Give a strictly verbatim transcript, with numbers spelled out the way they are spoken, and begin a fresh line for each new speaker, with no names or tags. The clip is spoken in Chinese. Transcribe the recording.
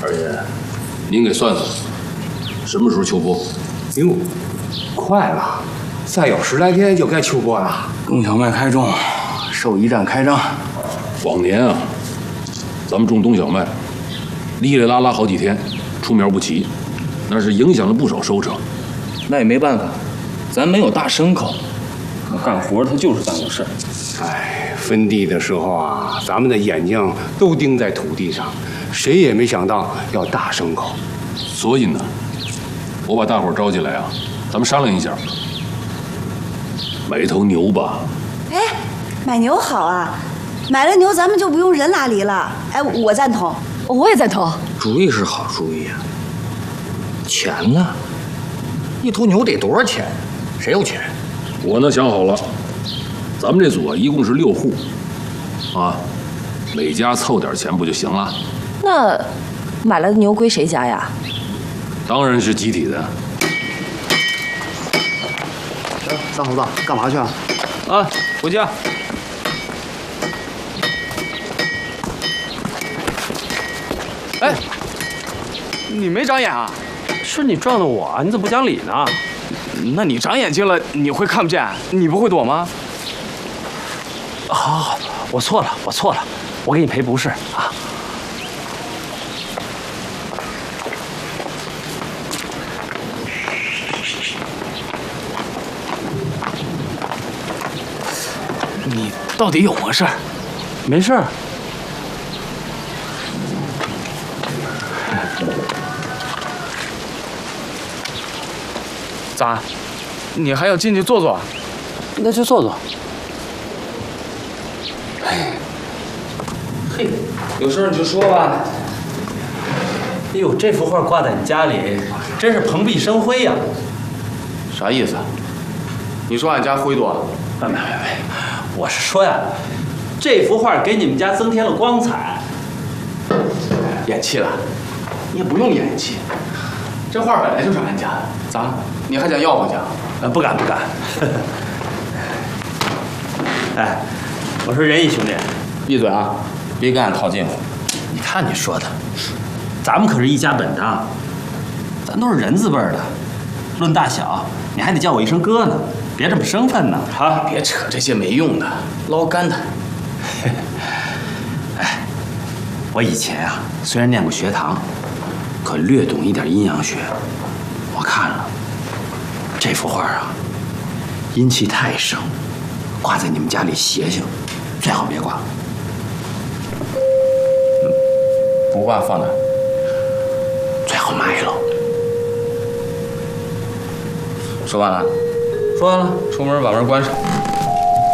二爷，您给算算，什么时候秋播？
哟，快了，再有十来天就该秋播了。
冬小麦开种，兽医站开张。
往年啊，咱们种冬小麦，哩哩啦啦好几天，出苗不齐，那是影响了不少收成。
那也没办法，咱没有大牲口，干活它就是耽误事儿。
哎，分地的时候啊，咱们的眼睛都盯在土地上，谁也没想到要大牲口。
所以呢，我把大伙儿招进来啊，咱们商量一下，买一头牛吧。
哎，买牛好啊，买了牛咱们就不用人拉犁了。哎，我赞同，
我也赞同。
主意是好主意啊，钱呢？一头牛得多少钱？谁有钱？
我呢想好了，咱们这组啊一共是六户，啊，每家凑点钱不就行了？
那买了的牛归谁家呀？
当然是集体的。
三猴子，干嘛去啊？
啊，回家。
哎，你没长眼啊？
是你撞的我，你怎么不讲理呢？
那你长眼睛了，你会看不见？你不会躲吗？
好，好，好，我错了，我错了，我给你赔不是啊。
你到底有么事儿？
没事儿。
咋？你还要进去坐坐？
那就坐坐。
嘿，有事你就说吧。
哎呦，这幅画挂在你家里，真是蓬荜生辉呀！
啥意思？你说俺家灰多？
没没没，我是说呀，这幅画给你们家增添了光彩。
演气了？你也不用演气，这画本来就是俺家的。咋？你还想要回去啊？
呃，不敢不敢。哎，我说仁义兄弟，
闭嘴啊！别跟俺套近乎。
你看你说的，咱们可是一家本的，咱都是人字辈的。论大小，你还得叫我一声哥呢，别这么生分呢。
啊，别扯这些没用的，捞干的。
哎，我以前啊，虽然念过学堂，可略懂一点阴阳学。我看了这幅画啊，阴气太盛，挂在你们家里邪性，最好别挂。
不挂放哪？
最好埋了。
说完了。说完了，出门把门关上。